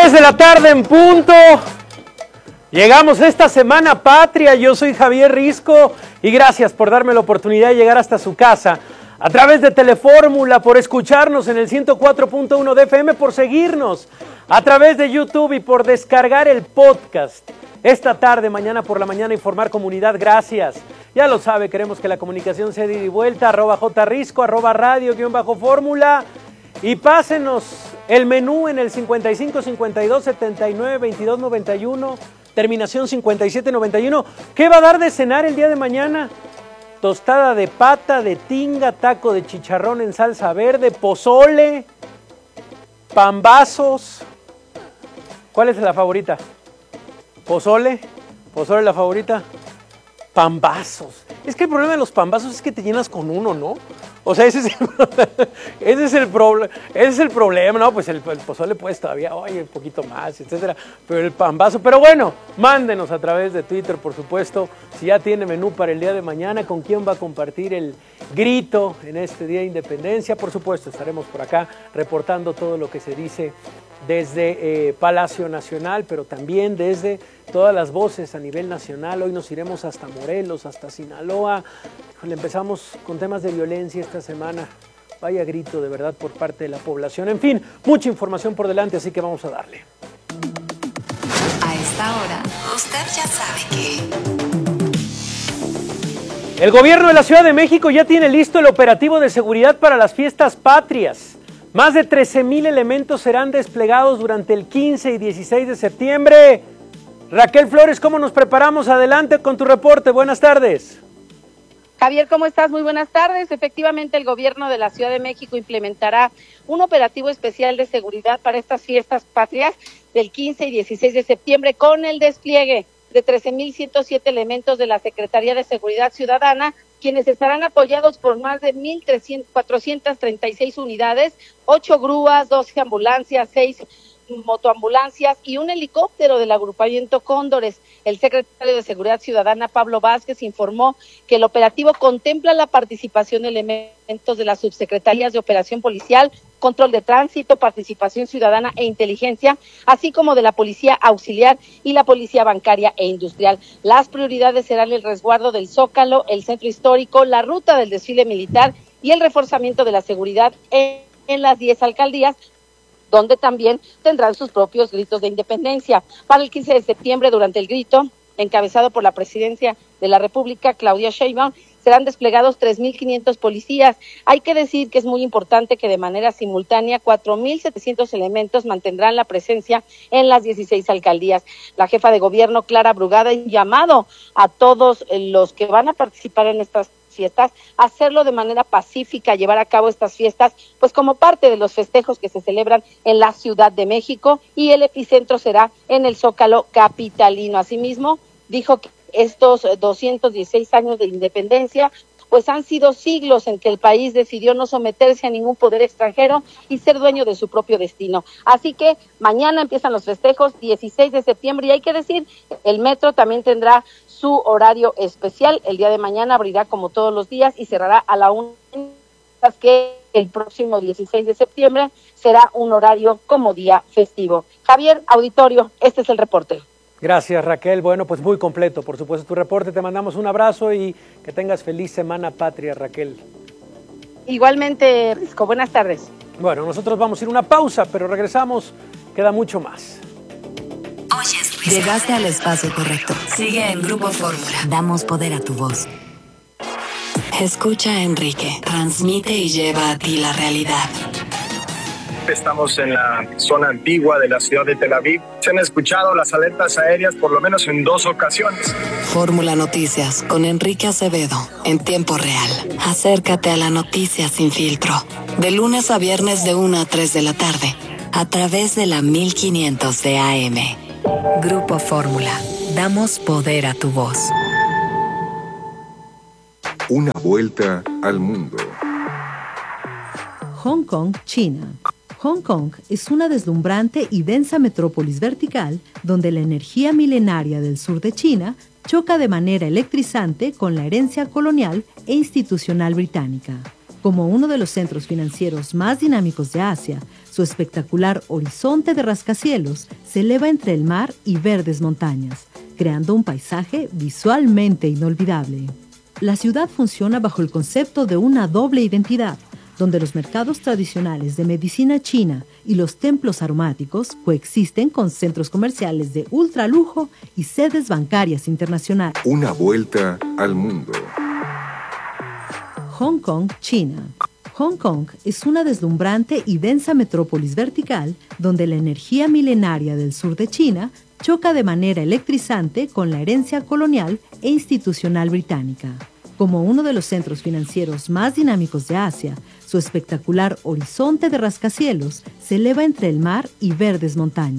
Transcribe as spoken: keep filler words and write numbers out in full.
tres de la tarde en punto. Llegamos esta semana patria. Yo soy Javier Risco y gracias por darme la oportunidad de llegar hasta su casa a través de Telefórmula, por escucharnos en el ciento cuatro punto uno de F M, por seguirnos a través de YouTube y por descargar el podcast esta tarde, mañana por la mañana, y formar comunidad. Gracias. Ya lo sabe, queremos que la comunicación sea de ida y vuelta. Arroba jrisco, arroba radio, guión bajo fórmula. Y pásenos el menú en el cincuenta y cinco, cincuenta y dos, setenta y nueve, veintidós, noventa y uno, terminación cincuenta y siete, noventa y uno. ¿Qué va a dar de cenar el día de mañana? Tostada de pata, de tinga, taco de chicharrón en salsa verde, pozole, pambazos. ¿Cuál es la favorita? ¿Pozole? ¿Pozole la favorita? Pambazos. Es que el problema de los pambazos es que te llenas con uno, ¿no? O sea, ese es el, ese es el, proble ese es el problema, ¿no? Pues el, el pozole pues todavía, oye, un poquito más, etcétera. Pero el pambazo, pero bueno, mándenos a través de Twitter, por supuesto, si ya tiene menú para el día de mañana, con quién va a compartir el grito en este Día de Independencia. Por supuesto, estaremos por acá reportando todo lo que se dice desde eh, Palacio Nacional, pero también desde todas las voces a nivel nacional. Hoy nos iremos hasta Morelos, hasta Sinaloa. Le empezamos con temas de violencia esta semana. Vaya grito de verdad por parte de la población. En fin, mucha información por delante, así que vamos a darle. A esta hora, usted ya sabe que... El gobierno de la Ciudad de México ya tiene listo el operativo de seguridad para las fiestas patrias. Más de trece mil elementos serán desplegados durante el quince y dieciséis de septiembre. Raquel Flores, ¿cómo nos preparamos? Adelante con tu reporte. Buenas tardes. Javier, ¿cómo estás? Muy buenas tardes. Efectivamente, el gobierno de la Ciudad de México implementará un operativo especial de seguridad para estas fiestas patrias del quince y dieciséis de septiembre con el despliegue de trece mil ciento siete elementos de la Secretaría de Seguridad Ciudadana, quienes estarán apoyados por más de mil cuatrocientas treinta y seis unidades, ocho grúas, doce ambulancias, seis motoambulancias y un helicóptero del agrupamiento Cóndores. El secretario de Seguridad Ciudadana, Pablo Vázquez, informó que el operativo contempla la participación de elementos de las subsecretarías de Operación Policial, Control de Tránsito, Participación Ciudadana e Inteligencia, así como de la Policía Auxiliar y la Policía Bancaria e Industrial. Las prioridades serán el resguardo del Zócalo, el Centro Histórico, la ruta del desfile militar y el reforzamiento de la seguridad en, en las diez alcaldías, donde también tendrán sus propios gritos de independencia. Para el quince de septiembre, durante el grito, encabezado por la Presidencia de la República, Claudia Sheinbaum, serán desplegados tres mil quinientos policías. Hay que decir que es muy importante que de manera simultánea cuatro mil setecientos elementos mantendrán la presencia en las dieciséis alcaldías. La jefa de gobierno, Clara Brugada, ha llamado a todos los que van a participar en estas fiestas, hacerlo de manera pacífica, llevar a cabo estas fiestas, pues como parte de los festejos que se celebran en la Ciudad de México, y el epicentro será en el Zócalo capitalino. Asimismo, dijo que estos doscientos dieciséis años de independencia, pues han sido siglos en que el país decidió no someterse a ningún poder extranjero y ser dueño de su propio destino. Así que mañana empiezan los festejos, dieciséis de septiembre, y hay que decir, el metro también tendrá su horario especial. El día de mañana abrirá como todos los días y cerrará a la una, que el próximo dieciséis de septiembre será un horario como día festivo. Javier, auditorio, este es el reporte. Gracias, Raquel. Bueno, pues muy completo, por supuesto, tu reporte. Te mandamos un abrazo y que tengas feliz Semana Patria, Raquel. Igualmente, Risco. Buenas tardes. Bueno, nosotros vamos a ir a una pausa, pero regresamos. Queda mucho más. Oyes, llegaste al espacio correcto. Sigue en Grupo Fórmula. Damos poder a tu voz. Escucha a Enrique. Transmite y lleva a ti la realidad. Estamos en la zona antigua de la ciudad de Tel Aviv. Se han escuchado las alertas aéreas por lo menos en dos ocasiones. Fórmula Noticias con Enrique Acevedo en tiempo real. Acércate a la noticia sin filtro. De lunes a viernes de una a tres de la tarde. A través de la mil quinientos de A M. Grupo Fórmula. Damos poder a tu voz. Una vuelta al mundo. Hong Kong, China. Hong Kong es una deslumbrante y densa metrópolis vertical donde la energía milenaria del sur de China choca de manera electrizante con la herencia colonial e institucional británica. Como uno de los centros financieros más dinámicos de Asia, su espectacular horizonte de rascacielos se eleva entre el mar y verdes montañas, creando un paisaje visualmente inolvidable. La ciudad funciona bajo el concepto de una doble identidad, donde los mercados tradicionales de medicina china y los templos aromáticos coexisten con centros comerciales de ultralujo y sedes bancarias internacionales. Una vuelta al mundo. Hong Kong, China. Hong Kong es una deslumbrante y densa metrópolis vertical donde la energía milenaria del sur de China choca de manera electrizante con la herencia colonial e institucional británica. Como uno de los centros financieros más dinámicos de Asia, su espectacular horizonte de rascacielos se eleva entre el mar y verdes montañas.